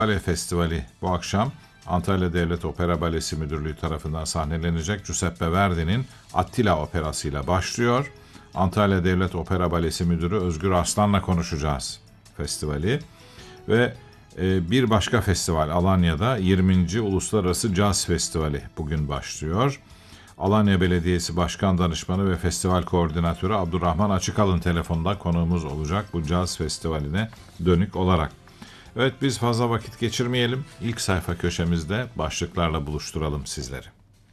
Bale Festivali bu akşam Antalya Devlet Opera Balesi Müdürlüğü tarafından sahnelenecek Giuseppe Verdi'nin Attila operasıyla başlıyor. Antalya Devlet Opera Balesi Müdürü Özgür Arslan'la konuşacağız festivali. Ve bir başka festival Alanya'da 20. Uluslararası Caz Festivali bugün başlıyor. Alanya Belediyesi Başkan Danışmanı ve Festival Koordinatörü Abdurrahman Açıkalın telefonda konuğumuz olacak bu caz festivaline dönük olarak. Evet, biz fazla vakit geçirmeyelim. İlk sayfa köşemizde başlıklarla buluşturalım sizleri.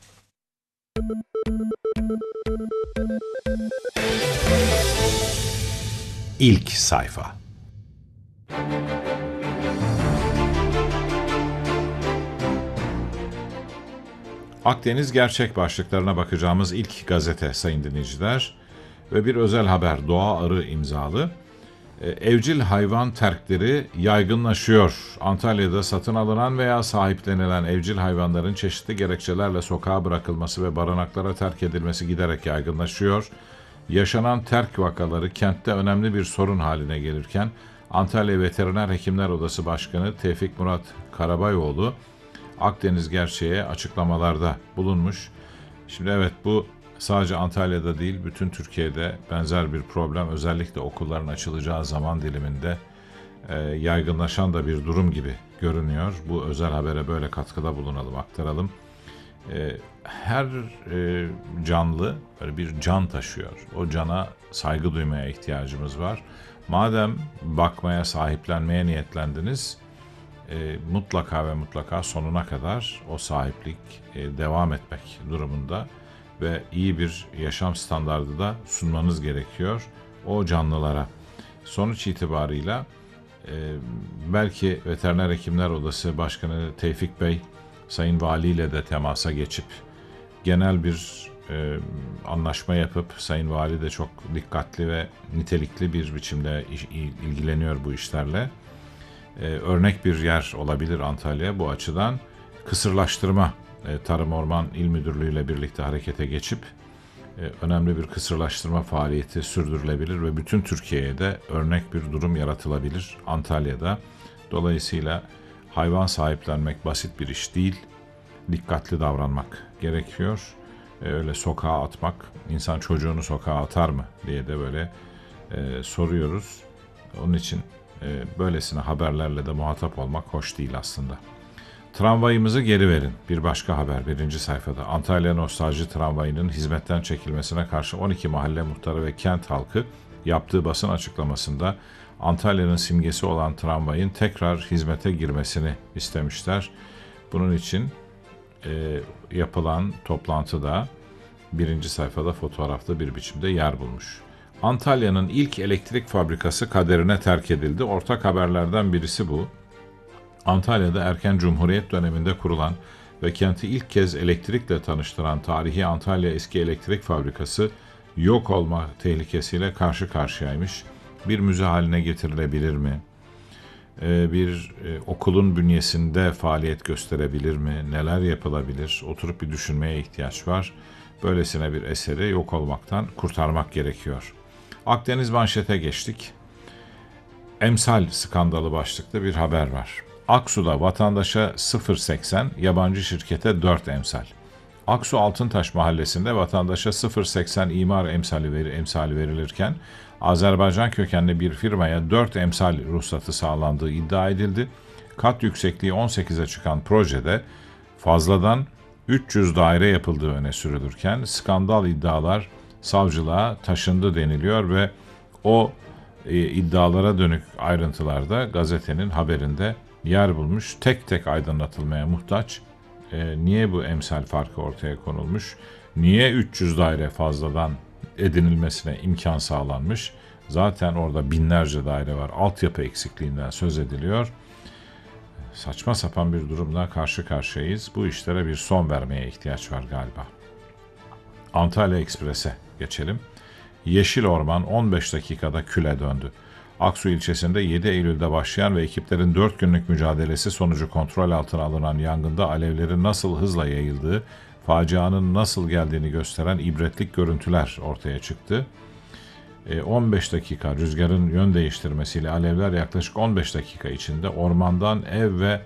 İlk sayfa. Akdeniz Gerçek başlıklarına bakacağımız ilk gazete sayın dinleyiciler ve bir özel haber Doğa Arı imzalı. Evcil hayvan terkleri yaygınlaşıyor. Antalya'da satın alınan veya sahiplenilen evcil hayvanların çeşitli gerekçelerle sokağa bırakılması ve barınaklara terk edilmesi giderek yaygınlaşıyor. Yaşanan terk vakaları kentte önemli bir sorun haline gelirken Antalya Veteriner Hekimler Odası Başkanı Tevfik Murat Karabayoğlu Akdeniz Gerçeğe açıklamalarda bulunmuş. Şimdi evet, bu sadece Antalya'da değil, bütün Türkiye'de benzer bir problem, özellikle okulların açılacağı zaman diliminde yaygınlaşan da bir durum gibi görünüyor. Bu özel habere böyle katkıda bulunalım, aktaralım. Her canlı böyle bir can taşıyor. O cana saygı duymaya ihtiyacımız var. Madem bakmaya, sahiplenmeye niyetlendiniz, mutlaka ve mutlaka sonuna kadar o sahiplik devam etmek durumunda ve iyi bir yaşam standardı da sunmanız gerekiyor o canlılara. Sonuç itibarıyla belki Veteriner Hekimler Odası Başkanı Tevfik Bey, Sayın Vali ile de temasa geçip genel bir anlaşma yapıp, Sayın Vali de çok dikkatli ve nitelikli bir biçimde ilgileniyor bu işlerle. Örnek bir yer olabilir Antalya bu açıdan. Kısırlaştırma, Tarım Orman İl Müdürlüğü ile birlikte harekete geçip önemli bir kısırlaştırma faaliyeti sürdürülebilir ve bütün Türkiye'ye de örnek bir durum yaratılabilir Antalya'da. Dolayısıyla hayvan sahiplenmek basit bir iş değil, dikkatli davranmak gerekiyor. Öyle sokağa atmak, insan çocuğunu sokağa atar mı diye de böyle soruyoruz. Onun için böylesine haberlerle de muhatap olmak hoş değil aslında. Tramvayımızı geri verin. Bir başka haber 1. sayfada. Antalya Nostalji Tramvayı'nın hizmetten çekilmesine karşı 12 mahalle muhtarı ve kent halkı yaptığı basın açıklamasında Antalya'nın simgesi olan tramvayın tekrar hizmete girmesini istemişler. Bunun için yapılan toplantıda 1. sayfada fotoğrafta bir biçimde yer bulmuş. Antalya'nın ilk elektrik fabrikası kaderine terk edildi. Ortak haberlerden birisi bu. Antalya'da erken Cumhuriyet döneminde kurulan ve kenti ilk kez elektrikle tanıştıran tarihi Antalya Eski Elektrik Fabrikası yok olma tehlikesiyle karşı karşıyaymış. Bir müze haline getirilebilir mi? Bir okulun bünyesinde faaliyet gösterebilir mi? Neler yapılabilir? Oturup bir düşünmeye ihtiyaç var. Böylesine bir eseri yok olmaktan kurtarmak gerekiyor. Akdeniz manşete geçtik. Emsal skandalı başlıklı bir haber var. Aksu'da vatandaşa 0.80, yabancı şirkete 4 emsal. Aksu Altıntaş mahallesinde vatandaşa 0.80 imar emsali verilirken Azerbaycan kökenli bir firmaya 4 emsal ruhsatı sağlandığı iddia edildi. Kat yüksekliği 18'e çıkan projede fazladan 300 daire yapıldığı öne sürülürken skandal iddialar savcılığa taşındı deniliyor ve o iddialara dönük ayrıntılarda gazetenin haberinde yer bulmuş. Tek tek aydınlatılmaya muhtaç. Niye bu emsal farkı ortaya konulmuş? Niye 300 daire fazladan edinilmesine imkan sağlanmış? Zaten orada binlerce daire var. Altyapı eksikliğinden söz ediliyor. Saçma sapan bir durumla karşı karşıyayız. Bu işlere bir son vermeye ihtiyaç var galiba. Antalya Ekspres'e geçelim. Yeşil Orman 15 dakikada küle döndü. Aksu ilçesinde 7 Eylül'de başlayan ve ekiplerin 4 günlük mücadelesi sonucu kontrol altına alınan yangında alevlerin nasıl hızla yayıldığı, facianın nasıl geldiğini gösteren ibretlik görüntüler ortaya çıktı. 15 dakika rüzgarın yön değiştirmesiyle alevler yaklaşık 15 dakika içinde ormandan ev ve